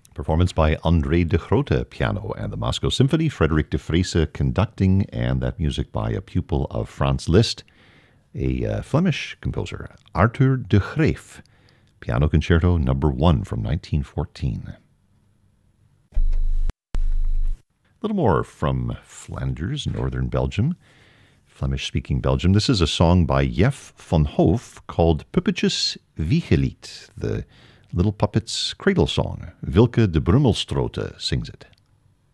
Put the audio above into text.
Performance by André de Grote, piano, and the Moscow Symphony, Frederick de Vreese conducting, and that music by a pupil of Franz Liszt, a Flemish composer, Arthur de Greef, Piano Concerto No. 1 from 1914. A little more from Flanders, northern Belgium, Flemish-speaking Belgium. This is a song by Jef van Hoof called Puppetjes Wiegelied, the Little Puppets Cradle Song. Wilke de Brummelstrote sings it.